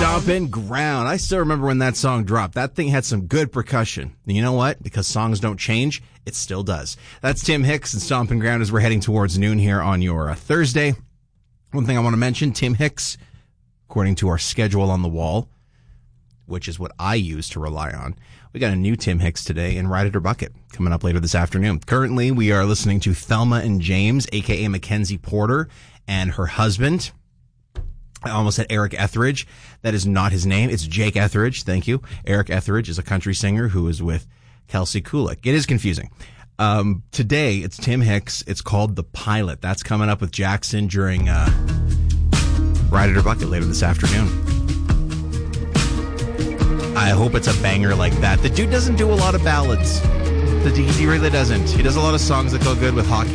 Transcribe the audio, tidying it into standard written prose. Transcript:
Stompin' Ground. I still remember when that song dropped. That thing had some good percussion. And you know what? Because songs don't change, it still does. That's Tim Hicks and Stompin' Ground as we're heading towards noon here on your Thursday. One thing I want to mention, Tim Hicks, according to our schedule on the wall, which is what I use to rely on, we got a new Tim Hicks today in Ride It or Bucket coming up later this afternoon. Currently, we are listening to Thelma and James, a.k.a. Mackenzie Porter, and her husband. I almost said Eric Etheridge. That is not his name. It's Jake Etheridge. Thank you. Eric Etheridge is a country singer who is with Kelsey Kulik. It is confusing. Today, it's Tim Hicks. It's called The Pilot. That's coming up with Jackson during Ride It or Bucket later this afternoon. I hope it's a banger like that. The dude doesn't do a lot of ballads. He really doesn't. He does a lot of songs that go good with hockey